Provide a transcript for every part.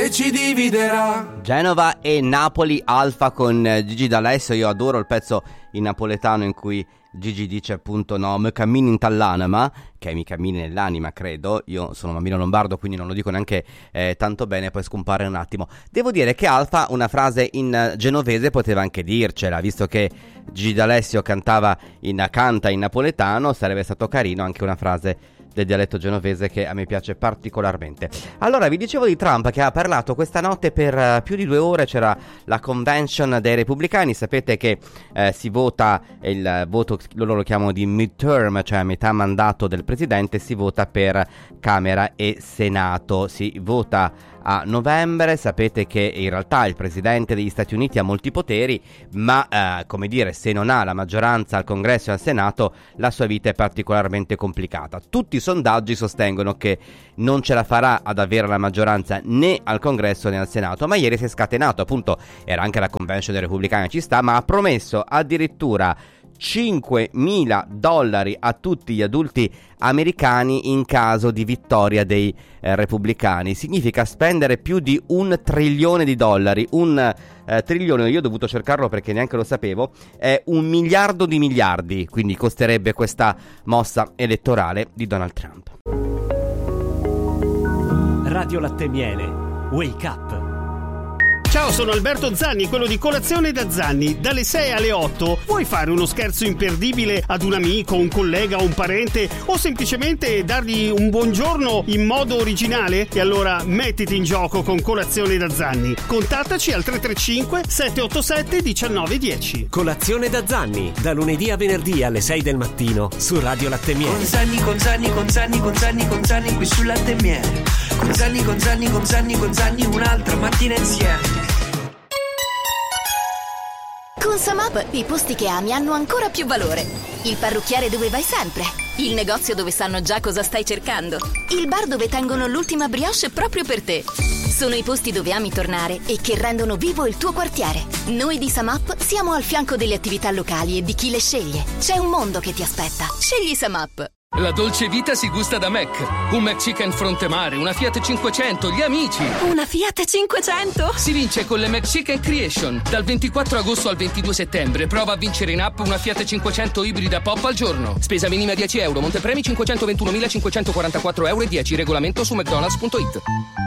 che ci dividerà. Genova e Napoli, Alfa con Gigi D'Alessio. Io adoro il pezzo in napoletano in cui Gigi dice appunto no, mi cammini in tall'anima, che mi cammini nell'anima, credo. Io sono bambino lombardo, quindi non lo dico neanche tanto bene, poi scompare un attimo. Devo dire che Alfa una frase in genovese poteva anche dircela, visto che Gigi D'Alessio canta in napoletano, sarebbe stato carino anche una frase del dialetto genovese che a me piace particolarmente. Allora, vi dicevo di Trump che ha parlato questa notte per più di 2 ore. C'era la convention dei repubblicani. Sapete che si vota, il voto loro lo chiamano di midterm, cioè a metà mandato del presidente, si vota per Camera e Senato. Si vota a novembre. Sapete che in realtà il presidente degli Stati Uniti ha molti poteri, ma come dire, se non ha la maggioranza al Congresso e al Senato, la sua vita è particolarmente complicata. Tutti i sondaggi sostengono che non ce la farà ad avere la maggioranza né al Congresso né al Senato, ma ieri si è scatenato, appunto, era anche la convention dei repubblicani, ci sta, ma ha promesso addirittura $5.000 a tutti gli adulti americani in caso di vittoria dei repubblicani. Significa spendere più di $1 trilione. Un trilione, io ho dovuto cercarlo perché neanche lo sapevo, è 1 miliardo di miliardi, quindi costerebbe questa mossa elettorale di Donald Trump. Radio Latte Miele, Wake Up. Ciao, sono Alberto Zanni, quello di Colazione da Zanni. Dalle 6 alle 8 vuoi fare uno scherzo imperdibile ad un amico, un collega o un parente, o semplicemente dargli un buongiorno in modo originale? E allora mettiti in gioco con Colazione da Zanni. Contattaci al 335 787 1910. Colazione da Zanni, da lunedì a venerdì alle 6 del mattino su Radio Latte Miele. Con Zanni qui su Latte Miele. Con Zanni, un'altra mattina insieme. Con Samap i posti che ami hanno ancora più valore. Il parrucchiere dove vai sempre. Il negozio dove sanno già cosa stai cercando. Il bar dove tengono l'ultima brioche proprio per te. Sono i posti dove ami tornare e che rendono vivo il tuo quartiere. Noi di Samap siamo al fianco delle attività locali e di chi le sceglie. C'è un mondo che ti aspetta. Scegli Samap. La dolce vita si gusta da Mac. Un McChicken fronte mare, una Fiat 500, gli amici. Una Fiat 500? Si vince con le McChicken Creation. Dal 24 agosto al 22 settembre prova a vincere in app una Fiat 500 ibrida pop al giorno. Spesa minima €10, montepremi 521.544,10 €. Regolamento su mcdonalds.it.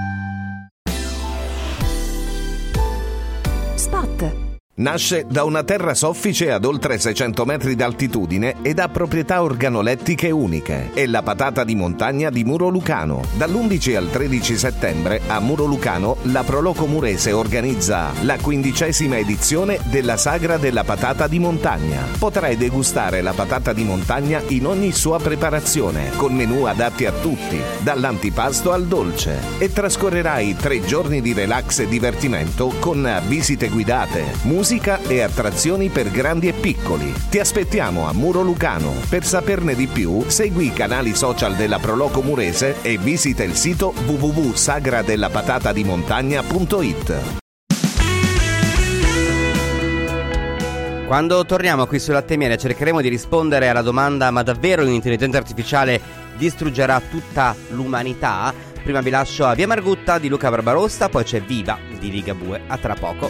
Spot. Nasce da una terra soffice ad oltre 600 metri d'altitudine ed ha proprietà organolettiche uniche. È la patata di montagna di Muro Lucano. Dall'11 al 13 settembre a Muro Lucano la Proloco Murese organizza la 15ª edizione della Sagra della Patata di Montagna. Potrai degustare la patata di montagna in ogni sua preparazione, con menù adatti a tutti, dall'antipasto al dolce. E trascorrerai 3 giorni di relax e divertimento con visite guidate, musica e attrazioni per grandi e piccoli. Ti aspettiamo a Muro Lucano. Per saperne di più, segui i canali social della Proloco Murese e visita il sito www.sagradellapatataDiMontagna.it. Quando torniamo qui su Latte Miele cercheremo di rispondere alla domanda: ma davvero l'intelligenza artificiale distruggerà tutta l'umanità? Prima vi lascio a Via Margutta di Luca Barbarossa, poi c'è Viva di Ligabue. A tra poco.